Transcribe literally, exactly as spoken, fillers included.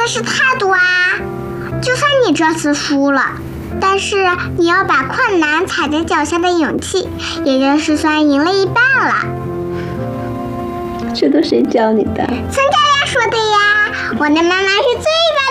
的是态度啊！就算你这次输了，但是你要把困难踩在脚下的勇气，也就是算赢了一半了。 这都谁教你的？ 孙教练说的呀，我的妈妈是最棒